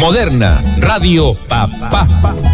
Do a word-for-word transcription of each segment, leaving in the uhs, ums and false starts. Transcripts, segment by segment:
Moderna Radio Papá.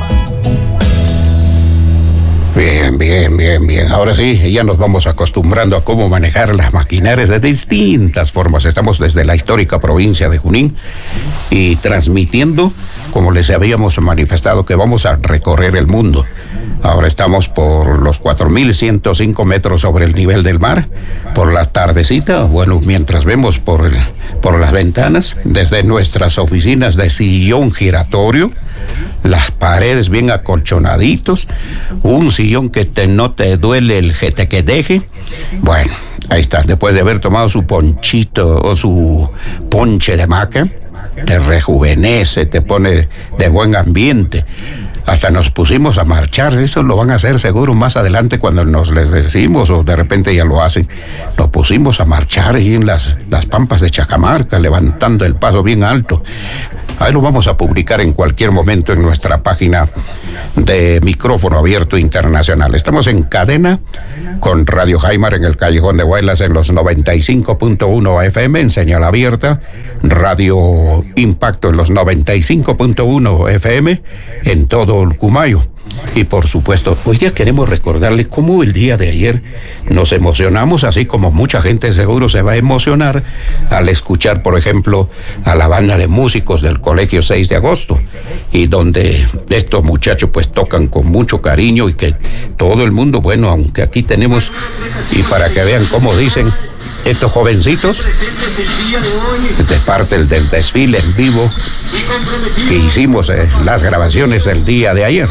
Bien, bien, bien, bien. Ahora sí, ya nos vamos acostumbrando a cómo manejar las maquinarias de distintas formas. Estamos desde la histórica provincia de Junín y transmitiendo, como les habíamos manifestado, que vamos a recorrer el mundo. Ahora estamos por los cuatro mil ciento cinco metros sobre el nivel del mar. Por la tardecita, bueno, mientras vemos por, el, por las ventanas, desde nuestras oficinas de sillón giratorio, las paredes bien acolchonaditos, un sillón que te, no te duele el jete que deje. Bueno, ahí está, después de haber tomado su ponchito o su ponche de maca, te rejuvenece, te pone de buen ambiente. Hasta nos pusimos a marchar, eso lo van a hacer seguro más adelante cuando nos les decimos, o de repente ya lo hacen. Nos pusimos a marchar ahí en las, las pampas de Chacamarca, levantando el paso bien alto. Ahí lo vamos a publicar en cualquier momento en nuestra página de Micrófono Abierto Internacional. Estamos en cadena con Radio Jaimar en el Callejón de Guaylas en los noventa y cinco punto uno F M en señal abierta, Radio Impacto en los noventa y cinco punto uno F M en todo el Cumayo. Y por supuesto, hoy día queremos recordarles cómo el día de ayer nos emocionamos, así como mucha gente seguro se va a emocionar al escuchar, por ejemplo, a la banda de músicos del Colegio seis de agosto, y donde estos muchachos pues tocan con mucho cariño y que todo el mundo, bueno, aunque aquí tenemos, y para que vean cómo dicen estos jovencitos, de parte del desfile en vivo que hicimos, eh, las grabaciones el día de ayer.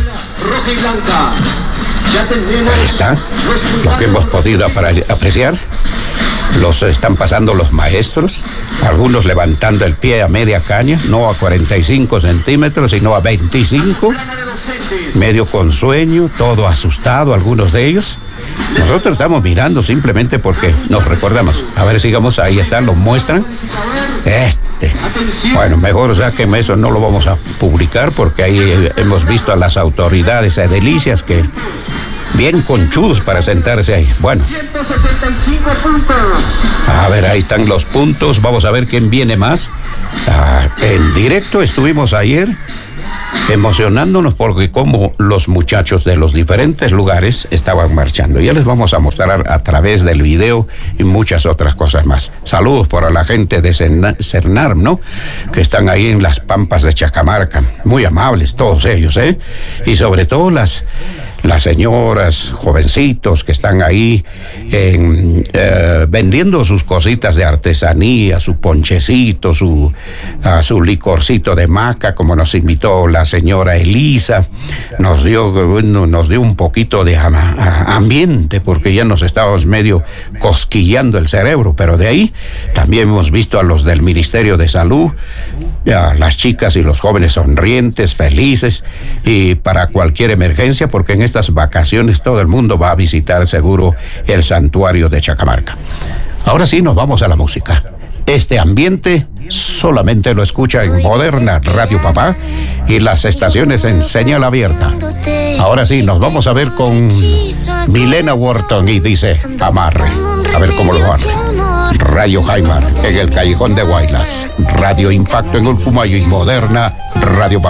Ahí está, lo que hemos podido apreciar. Los están pasando los maestros, algunos levantando el pie a media caña, no a cuarenta y cinco centímetros, sino a veinticinco, medio con sueño, todo asustado, algunos de ellos. Nosotros estamos mirando simplemente porque nos recordamos. A ver, sigamos, ahí están, lo muestran. Este, bueno, mejor sáquenme eso, no lo vamos a publicar porque ahí hemos visto a las autoridades edilicias que bien conchudos para sentarse ahí. Bueno, a ver, ahí están los puntos. Vamos a ver quién viene más. Ah, en directo estuvimos ayer emocionándonos porque como los muchachos de los diferentes lugares estaban marchando. Ya les vamos a mostrar a través del video y muchas otras cosas más. Saludos para la gente de Cernam, ¿no? Que están ahí en las pampas de Chacamarca. Muy amables todos ellos, ¿eh? Y sobre todo las, las señoras, jovencitos que están ahí en, eh, vendiendo sus cositas de artesanía, su ponchecito, su, uh, su licorcito de maca, como nos invitó la señora Elisa. Nos dio, bueno, nos dio un poquito de ambiente porque ya nos estábamos medio cosquillando el cerebro, pero de ahí también hemos visto a los del Ministerio de Salud, a las chicas y los jóvenes sonrientes, felices, y para cualquier emergencia, porque en estas vacaciones todo el mundo va a visitar seguro el santuario de Chacamarca. Ahora sí, nos vamos a la música. Este ambiente solamente lo escucha en Moderna Radio Papá y las estaciones en señal abierta. Ahora sí, nos vamos a ver con Milena Wharton y dice Amarre. A ver cómo lo amarre. Radio Jaimar en el Callejón de Guaylas, Radio Impacto en Ulpumayo y Moderna Radio Papá.